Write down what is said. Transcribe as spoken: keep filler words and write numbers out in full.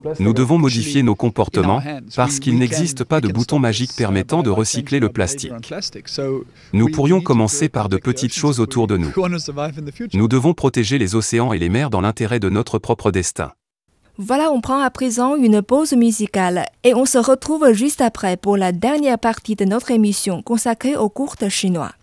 Nous devons modifier nos comportements parce qu'il n'existe pas de bouton magique permettant de recycler le plastique. Nous pourrions commencer par de petites choses autour de nous. Nous devons protéger les océans et les mers dans l'intérêt de notre propre destin. Voilà, on prend à présent une pause musicale et on se retrouve juste après pour la dernière partie de notre émission consacrée aux cours chinois.